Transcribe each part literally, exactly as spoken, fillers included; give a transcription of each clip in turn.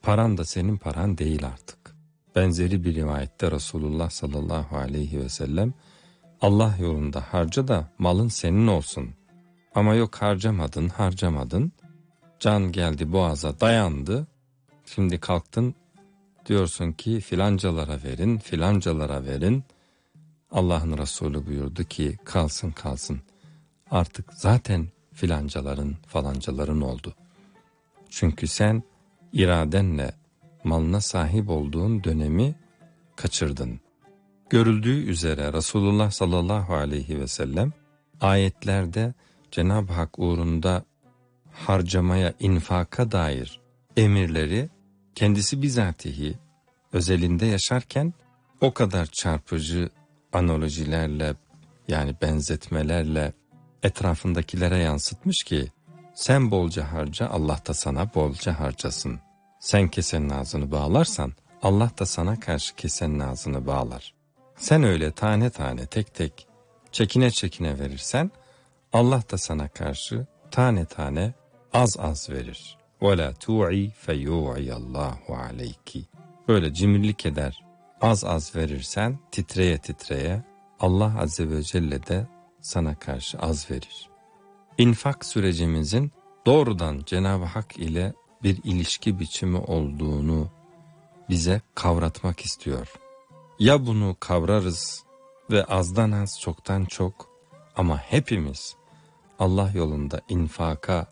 paran da senin paran değil artık. Benzeri bir rivayette Resulullah sallallahu aleyhi ve sellem Allah yolunda harca da malın senin olsun. Ama yok harcamadın harcamadın. Can geldi boğaza dayandı. Şimdi kalktın diyorsun ki filancalara verin filancalara verin. Allah'ın Resulü buyurdu ki kalsın kalsın. Artık zaten filancaların falancaların oldu. Çünkü sen iradenle malına sahip olduğun dönemi kaçırdın. Görüldüğü üzere Resulullah sallallahu aleyhi ve sellem ayetlerde Cenab-ı Hak uğrunda harcamaya, infaka dair emirleri kendisi bizatihi özelinde yaşarken o kadar çarpıcı analojilerle yani benzetmelerle etrafındakilere yansıtmış ki sen bolca harca Allah da sana bolca harcasın. Sen kesenin ağzını bağlarsan Allah da sana karşı kesenin ağzını bağlar. Sen öyle tane tane tek tek çekine çekine verirsen Allah da sana karşı tane tane az az verir. وَلَا تُوعِي فَيُوعِيَ اللّٰهُ عَلَيْكِ Böyle cimrilik eder, az az verirsen titreye titreye Allah Azze ve Celle de sana karşı az verir. İnfak sürecimizin doğrudan Cenab-ı Hak ile bir ilişki biçimi olduğunu bize kavratmak istiyor. Ya bunu kavrarız ve azdan az çoktan çok ama hepimiz Allah yolunda infaka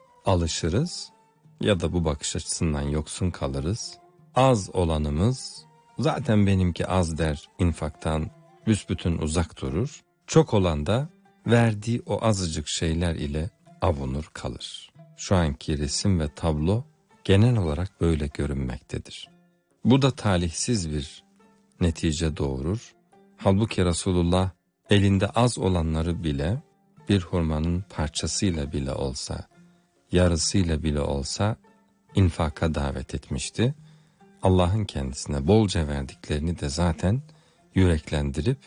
alışırız ya da bu bakış açısından yoksun kalırız. Az olanımız zaten benimki az der infaktan büsbütün uzak durur. Çok olan da verdiği o azıcık şeyler ile avunur kalır. Şu anki resim ve tablo genel olarak böyle görünmektedir. Bu da talihsiz bir netice doğurur. Halbuki Resulullah elinde az olanları bile bir hurmanın parçasıyla bile olsa, yarısıyla bile olsa infaka davet etmişti. Allah'ın kendisine bolca verdiklerini de zaten yüreklendirip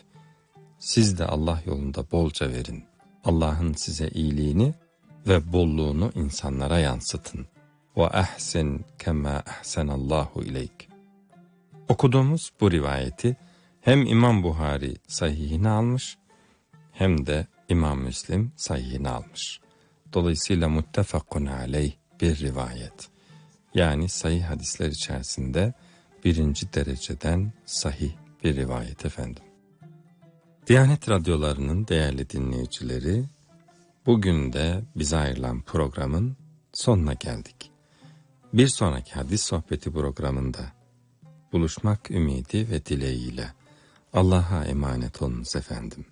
siz de Allah yolunda bolca verin. Allah'ın size iyiliğini ve bolluğunu insanlara yansıtın. Ve ahsin kema ahsenallahu ileyk. Okuduğumuz bu rivayeti hem İmam Buhari sahihine almış hem de İmam Müslim sahihine almış. Dolayısıyla muttefakun aleyh bir rivayet. Yani sahih hadisler içerisinde birinci dereceden sahih bir rivayet efendim. Diyanet radyolarının değerli dinleyicileri, bugün de bize ayrılan programın sonuna geldik. Bir sonraki hadis sohbeti programında buluşmak ümidi ve dileğiyle Allah'a emanet olunuz efendim.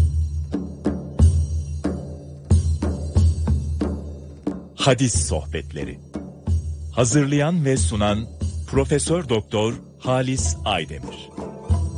Hadis sohbetleri. Hazırlayan ve sunan Profesör Doktor Halis Aydemir.